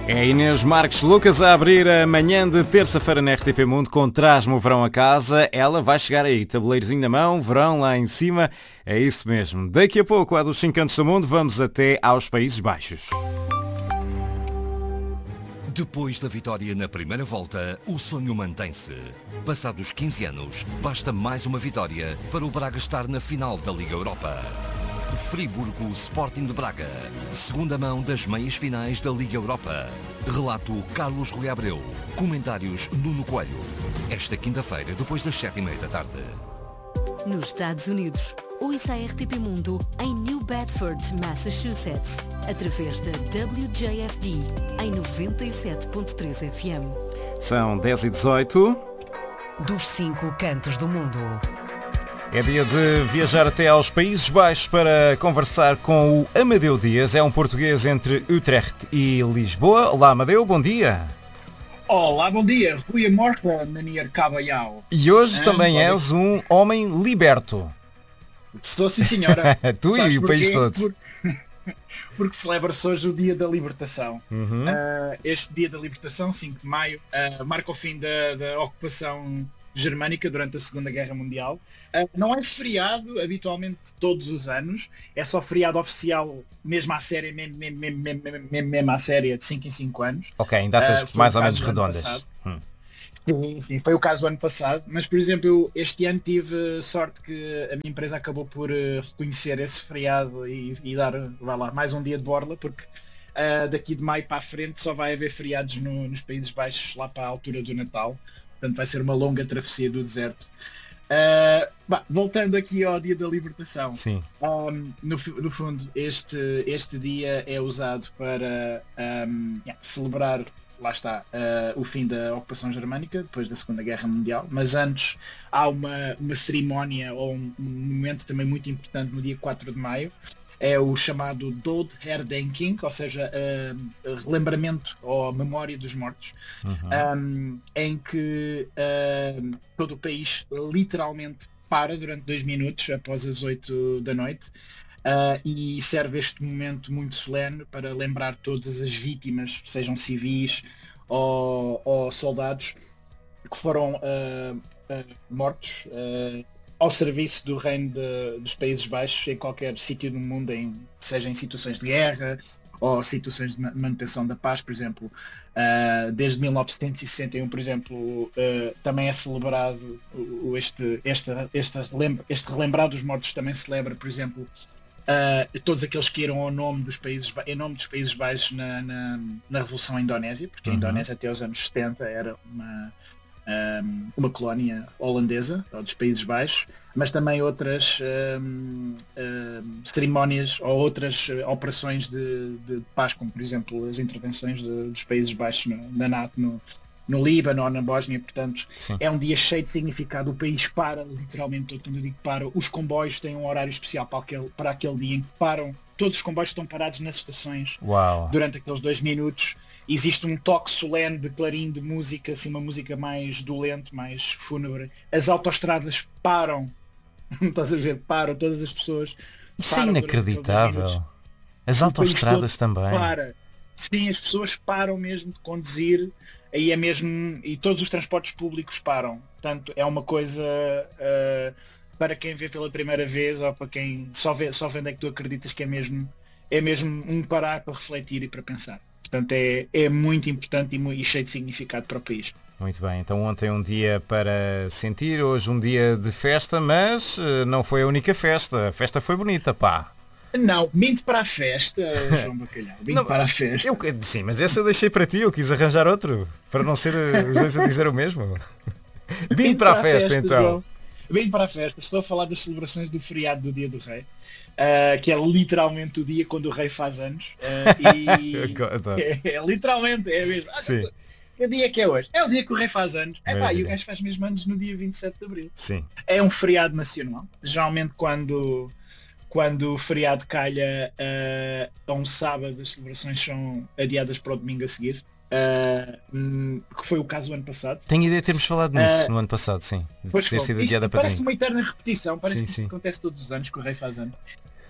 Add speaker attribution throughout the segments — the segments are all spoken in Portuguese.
Speaker 1: É Inês Marques Lucas a abrir a manhã de terça-feira na RTP Mundo com Traz-me o Verão a Casa. Ela vai chegar aí, tabuleirozinho na mão, verão lá em cima. É isso mesmo. Daqui a pouco, a dos 5 cantos do mundo, vamos até aos Países Baixos.
Speaker 2: Depois da vitória na primeira volta, o sonho mantém-se. Passados 15 anos, basta mais uma vitória para o Braga estar na final da Liga Europa. Friburgo Sporting de Braga, segunda mão das meias finais da Liga Europa. Relato Carlos Rui Abreu, comentários Nuno Coelho. Esta quinta-feira, depois das 7h30 da tarde.
Speaker 3: Nos Estados Unidos, ouça a RTP Mundo em New Bedford, Massachusetts, através da WJFD em 97.3 FM.
Speaker 1: São 10h18.
Speaker 4: Dos 5 cantos do mundo.
Speaker 1: É dia de viajar até aos Países Baixos para conversar com o Amadeu Dias. É um português entre Utrecht e Lisboa. Olá, Amadeu, bom dia.
Speaker 5: Olá, bom dia. Rui Morca, Manier Cabaial.
Speaker 1: E hoje também és um homem liberto.
Speaker 5: Sou sim, senhora.
Speaker 1: Tu
Speaker 5: Sabes
Speaker 1: e o país todo.
Speaker 5: Porque celebra-se hoje o Dia da Libertação. Este Dia da Libertação, 5 de maio, marca o fim da ocupação germânica durante a Segunda Guerra Mundial. Não é feriado habitualmente todos os anos, é só feriado oficial mesmo à série, mesmo à série de 5 em 5 anos.
Speaker 1: Ok, em datas mais ou menos redondas.
Speaker 5: Sim, foi o caso do ano passado, mas por exemplo eu este ano tive sorte que a minha empresa acabou por reconhecer esse feriado e dar, vai lá, mais um dia de borla, porque daqui de maio para a frente só vai haver feriados nos Países Baixos lá para a altura do Natal, portanto vai ser uma longa travessia do deserto. Voltando aqui ao Dia da Libertação.
Speaker 1: Sim.
Speaker 5: No fundo este dia é usado para celebrar, lá está, o fim da ocupação germânica depois da Segunda Guerra Mundial, mas antes há uma cerimónia ou um momento também muito importante no dia 4 de maio, é o chamado Doodherdenking, ou seja, relembramento ou memória dos mortos, em que todo o país literalmente para durante 2 minutos após as 8 da noite. E serve este momento muito solene para lembrar todas as vítimas, sejam civis ou soldados, que foram mortos ao serviço do reino dos Países Baixos em qualquer sítio do mundo, seja em situações de guerra ou situações de manutenção da paz, por exemplo. Desde 1961, por exemplo, também é celebrado este relembrar dos mortos, também celebra, por exemplo, todos aqueles que iram em nome dos Países Baixos na Revolução Indonésia, porque a Indonésia até os anos 70 era uma colónia holandesa, dos Países Baixos, mas também outras cerimónias ou outras operações de paz, como por exemplo as intervenções dos Países Baixos na NATO, no Líbano ou na Bósnia. Portanto, sim, é um dia cheio de significado. O país para, literalmente todo, quando eu digo para, os comboios têm um horário especial para aquele dia em que param. Todos os comboios estão parados nas estações.
Speaker 1: Uau.
Speaker 5: Durante aqueles 2 minutos. Existe um toque solene de clarim de música, assim, uma música mais dolente, mais fúnebre. As autoestradas param. Estás a ver? Param, todas as pessoas.
Speaker 1: Isso é inacreditável. As autoestradas também.
Speaker 5: Para. Sim, as pessoas param mesmo de conduzir. Aí é mesmo, e todos os transportes públicos param. Portanto, é uma coisa para quem vê pela primeira vez ou para quem só vendo é que tu acreditas que é mesmo um parar para refletir e para pensar. Portanto, é muito importante e cheio de significado para o país.
Speaker 1: Muito bem, então ontem um dia para sentir, hoje um dia de festa, mas não foi a única festa. A festa foi bonita, pá.
Speaker 5: Não, minto para a festa, João Bacalhau. Minto para a festa.
Speaker 1: Sim, mas esse eu deixei para ti, eu quis arranjar outro, para não ser os dois a dizer o mesmo. Minto para a festa, então. João.
Speaker 5: Minto para a festa, estou a falar das celebrações do feriado do Dia do Rei, que é literalmente o dia quando o rei faz anos. Literalmente, é mesmo. Que dia que é hoje? É o dia que o rei faz anos. E o gajo faz mesmo anos no dia 27 de Abril.
Speaker 1: Sim.
Speaker 5: É um feriado nacional. Geralmente quando o feriado calha a um sábado, as celebrações são adiadas para o domingo a seguir. Que foi o caso do ano passado.
Speaker 1: Tenho ideia de termos falado nisso no ano passado, sim.
Speaker 5: Pois ter sido adiada para parece uma eterna repetição, parece que isso acontece todos os anos que o rei faz anos.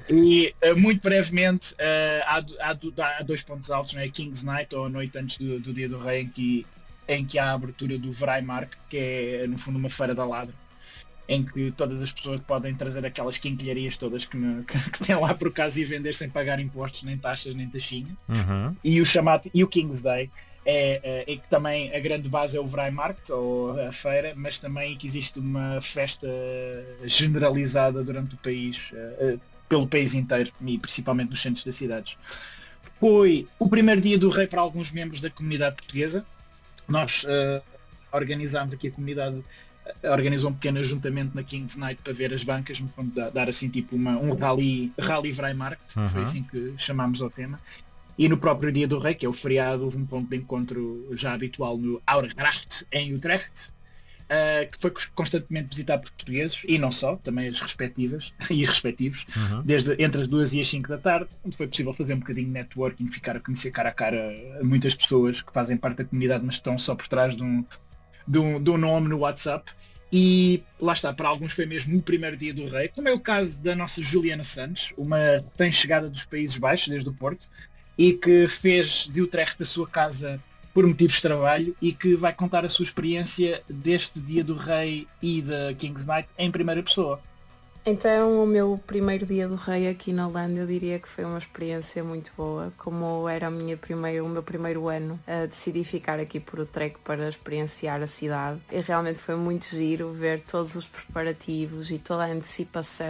Speaker 5: E muito brevemente há 2 pontos altos, não é? King's Night, ou a noite antes do Dia do Rei, em que há a abertura do Vrijmarkt, que é no fundo uma feira da ladra, em que todas as pessoas podem trazer aquelas quinquilharias todas que têm lá por casa e vender sem pagar impostos, nem taxas, nem taxinha. E o King's Day é que também a grande base é o Vrijmarkt, ou a feira, mas também que existe uma festa generalizada durante o país, pelo país inteiro, e principalmente nos centros das cidades. Foi o primeiro Dia do Rei para alguns membros da comunidade portuguesa. Nós organizámos aqui, a comunidade organizou um pequeno ajuntamento na King's Night para ver as bancas, no fundo, dar assim tipo um rally Vrijmarkt, foi assim que chamámos ao tema. E no próprio Dia do Rei, que é o feriado, houve um ponto de encontro já habitual no Oudergracht, em Utrecht, que foi constantemente visitado por portugueses, e não só, também as respectivas e respectivos, desde entre as 2 e as 5 da tarde, onde foi possível fazer um bocadinho de networking, ficar a conhecer cara a cara a muitas pessoas que fazem parte da comunidade, mas estão só por trás de um nome no WhatsApp. E lá está, para alguns foi mesmo o primeiro Dia do Rei, como é o caso da nossa Juliana Santos, uma recém-chegada dos Países Baixos, desde o Porto, e que fez de Utrecht a sua casa por motivos de trabalho, e que vai contar a sua experiência deste Dia do Rei e da King's Night em primeira pessoa.
Speaker 6: Então, o meu primeiro Dia do Rei aqui na Holanda, eu diria que foi uma experiência muito boa. Como era o meu primeiro ano, decidi ficar aqui por Utrecht para experienciar a cidade. E realmente foi muito giro ver todos os preparativos e toda a antecipação